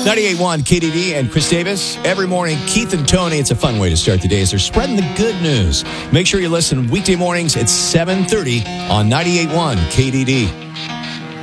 98.1 KDD and Chris Davis. Every morning, Keith and Tony, it's a fun way to start the day as they're spreading the good news. Make sure you listen weekday mornings at 7:30 on 98.1 KDD.